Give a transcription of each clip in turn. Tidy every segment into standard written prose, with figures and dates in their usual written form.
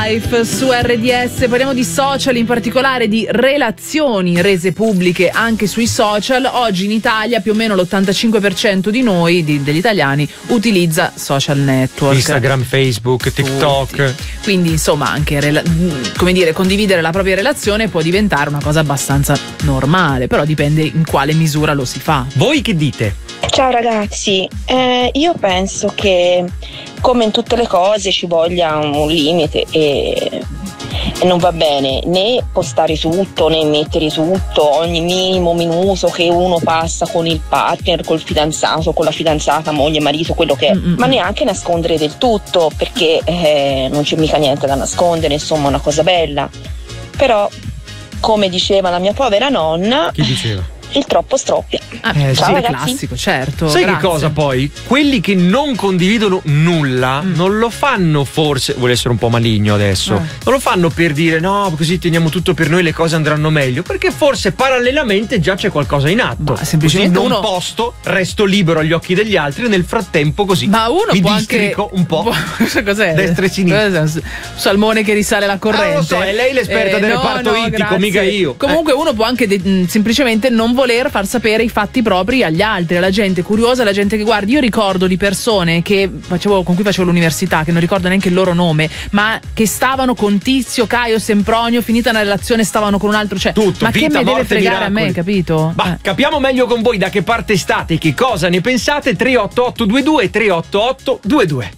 Life su RDS. Parliamo di social, in particolare di relazioni rese pubbliche anche sui social. Oggi in Italia più o meno l'85% di noi, degli italiani, utilizza social network, Instagram, Facebook, TikTok. Tutti. Quindi insomma anche condividere la propria relazione può diventare una cosa abbastanza normale, però dipende in quale misura lo si fa. Voi che dite? Ciao ragazzi, io penso che come in tutte le cose ci voglia un limite e non va bene né postare tutto né mettere tutto, ogni minimo minuto che uno passa con il partner, col fidanzato, con la fidanzata, moglie, marito, quello che è, ma neanche nascondere del tutto, perché non c'è mica niente da nascondere, insomma, una cosa bella. Però, come diceva la mia povera nonna, chi diceva? Il troppo stroppia. Ciao sì, ragazzi. Classico, certo. Sai grazie. che cosa poi? Quelli che non condividono nulla non lo fanno, forse, vuole essere un po' maligno adesso, non lo fanno per dire no, così teniamo tutto per noi, le cose andranno meglio, perché forse parallelamente già c'è qualcosa in atto. Ma semplicemente così non posto, resto libero agli occhi degli altri, nel frattempo così ma uno mi può districo anche un po'. Cos'è? Destra e sinistra. Salmone che risale la corrente. Lo so, è lei l'esperta del reparto ittico, grazie. mica io. Comunque uno può anche semplicemente non voler far sapere i fatti propri agli altri, alla gente curiosa, alla gente che guardi. Io ricordo di persone con cui facevo l'università, che non ricordo neanche il loro nome, ma che stavano con Tizio, Caio, Sempronio, finita una relazione stavano con un altro, cioè tutto, ma vita, che me deve morte, fregare miracoli. a me, capito? Ma capiamo meglio con voi da che parte state, che cosa ne pensate. 38822 38822.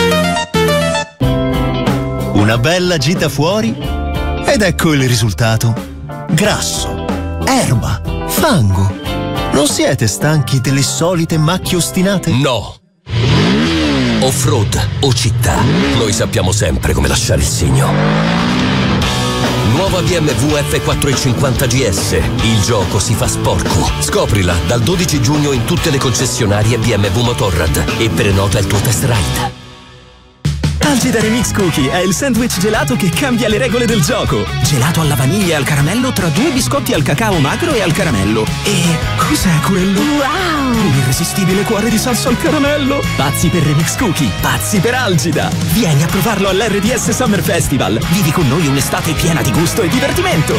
Una bella gita fuori ed ecco il risultato: grasso, erba, fango. Non siete stanchi delle solite macchie ostinate? No. Off-road o città, noi sappiamo sempre come lasciare il segno. Nuova BMW F450 GS. Il gioco si fa sporco. Scoprila dal 12 giugno in tutte le concessionarie BMW Motorrad e prenota il tuo test ride. Algida Remix Cookie è il sandwich gelato che cambia le regole del gioco. Gelato alla vaniglia e al caramello tra 2 biscotti al cacao magro e al caramello. E cos'è quello? Wow! Un irresistibile cuore di salsa al caramello. Pazzi per Remix Cookie, pazzi per Algida. Vieni a provarlo all'RDS Summer Festival. Vivi con noi un'estate piena di gusto e divertimento.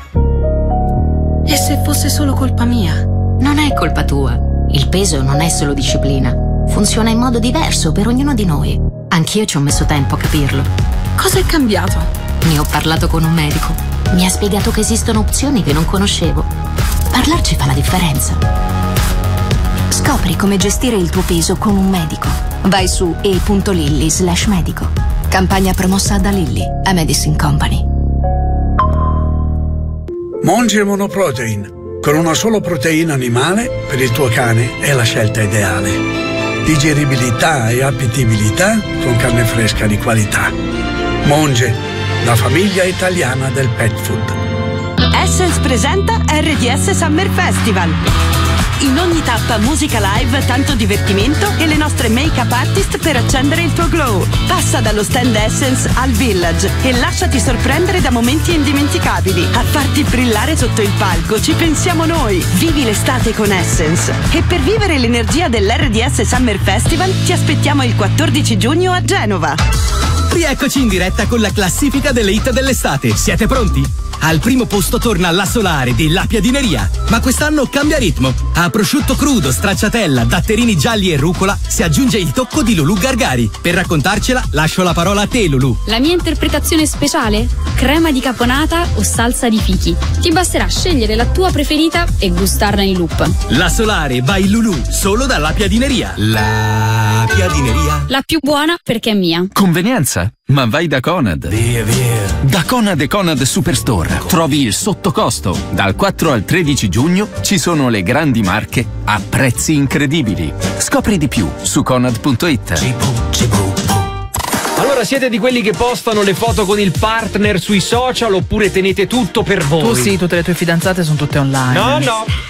E se fosse solo colpa mia? Non è colpa tua. Il peso non è solo disciplina. Funziona in modo diverso per ognuno di noi. Anch'io ci ho messo tempo a capirlo. Cosa è cambiato? Ne ho parlato con un medico. Mi ha spiegato che esistono opzioni che non conoscevo. Parlarci fa la differenza. Scopri come gestire il tuo peso con un medico. Vai su e.lilly/medico. Campagna promossa da Lilly, a Medicine Company. Monge Monoprotein. Con una sola proteina animale per il tuo cane è la scelta ideale. Digeribilità e appetibilità con carne fresca di qualità. Monge, la famiglia italiana del pet food. Essence presenta RDS Summer Festival. In ogni tappa musica live, tanto divertimento e le nostre make-up artist per accendere il tuo glow. Passa dallo stand Essence al Village e lasciati sorprendere da momenti indimenticabili. A farti brillare sotto il palco ci pensiamo noi. Vivi l'estate con Essence. E per vivere l'energia dell'RDS Summer Festival ti aspettiamo il 14 giugno a Genova. Rieccoci in diretta con la classifica delle hit dell'estate. Siete pronti? Al primo posto torna La Solare della Piadineria, ma quest'anno cambia ritmo. A prosciutto crudo, stracciatella, datterini gialli e rucola si aggiunge il tocco di Lulù Gargari. Per raccontarcela lascio la parola a te, Lulù. La mia interpretazione speciale? Crema di caponata o salsa di fichi. Ti basterà scegliere la tua preferita e gustarla in loop. La Solare by Lulù, solo dalla Piadineria. La Piadineria. La più buona perché è mia. Convenienza? Ma vai da Conad. Via, via. Da Conad e Conad Superstore trovi il sottocosto. Dal 4 al 13 giugno ci sono le grandi marche a prezzi incredibili. Scopri di più su conad.it. Allora, siete di quelli che postano le foto con il partner sui social oppure tenete tutto per voi? Tu sì, tutte le tue fidanzate sono tutte online. No.